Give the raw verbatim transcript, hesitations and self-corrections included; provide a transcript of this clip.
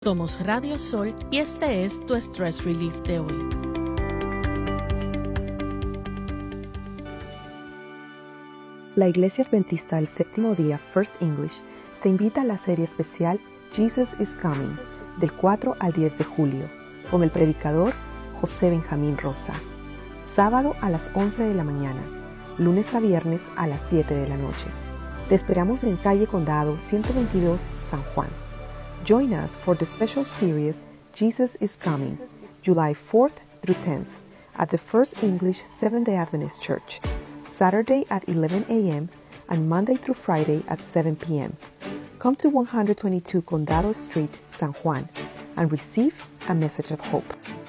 Somos Radio Sol y este es tu Stress Relief de hoy. La Iglesia Adventista del Séptimo Día, First English, te invita a la serie especial Jesus is Coming, del cuatro al diez de julio, con el predicador José Benjamín Rosa. Sábado a las once de la mañana, lunes a viernes a las siete de la noche. Te esperamos en Calle Condado ciento veintidós, San Juan. Join us for the special series Jesus is Coming, July fourth through tenth, at the First English Seventh-day Adventist Church, Saturday at eleven a.m. and Monday through Friday at seven p.m. Come to one twenty-two Condado Street, San Juan, and receive a message of hope.